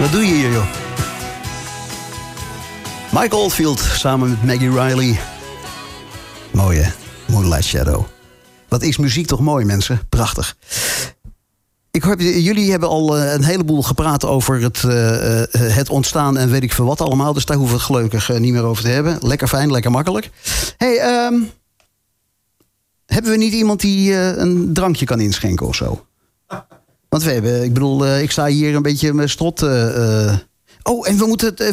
Wat doe je hier, joh? Mike Oldfield samen met Maggie Riley. Mooi, hè? Moonlight Shadow. Wat is muziek toch mooi, mensen? Prachtig. Jullie hebben al een heleboel gepraat over het ontstaan en weet ik veel wat allemaal. Dus daar hoeven we het gelukkig niet meer over te hebben. Lekker fijn, lekker makkelijk. Hey, hebben we niet iemand die een drankje kan inschenken of zo? Want we hebben, ik sta hier een beetje met strot. Oh, en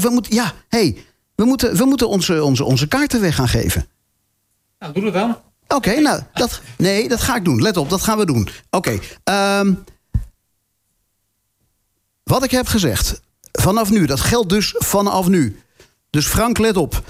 we moeten onze kaarten weg gaan geven. Nou, doe het dan. Oké, nou, dat ga ik doen. Let op, dat gaan we doen. Oké, wat ik heb gezegd, vanaf nu, dat geldt dus vanaf nu. Dus Frank, let op.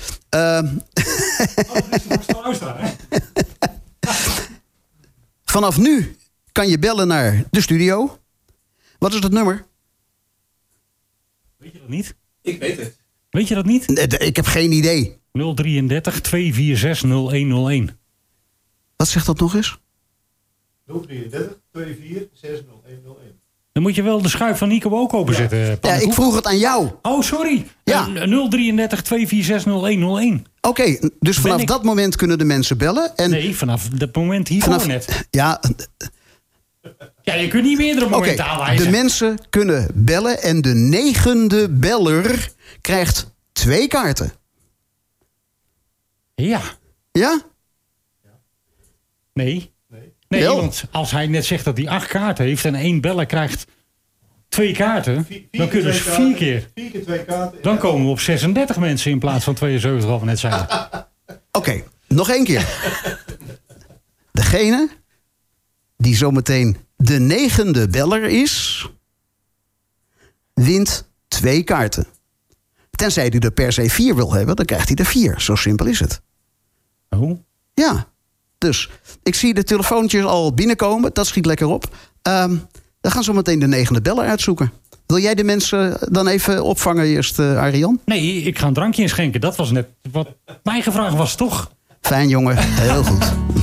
Vanaf nu kan je bellen naar de studio. Wat is het nummer? Weet je dat niet? Ik weet het. Weet je dat niet? Ik heb geen idee. 033 246 0101. Wat zegt dat nog eens? 033 24 60101. Dan moet je wel de schuif van Nico ook openzetten. Ja, ik vroeg het aan jou. Oh, sorry. Ja. 033 246 0101. Oké, dus vanaf dat moment kunnen de mensen bellen. En nee, vanaf dat moment hiervoor net. Ja. Ja, je kunt niet meerdere momenten aanwijzen. De mensen kunnen bellen en de 9e beller krijgt 2 kaarten. Ja. Ja? Nee, want als hij net zegt dat hij 8 kaarten heeft en 1 beller krijgt 2 kaarten, dan kunnen ze 4 keer. 4 keer 2 kaarten. Dan komen we op 36 mensen in plaats van 72, wat we net zeiden. Oké, nog 1 keer. Degene die zometeen de 9e beller is, wint 2 kaarten. Tenzij hij er per se 4 wil hebben, dan krijgt hij er 4. Zo simpel is het. Oh? Ja. Dus ik zie de telefoontjes al binnenkomen. Dat schiet lekker op. Dan gaan zo meteen de 9e beller uitzoeken. Wil jij de mensen dan even opvangen eerst, Arjan? Nee, ik ga een drankje inschenken. Dat was net wat mij gevraagd was, toch? Fijn, jongen. Heel goed.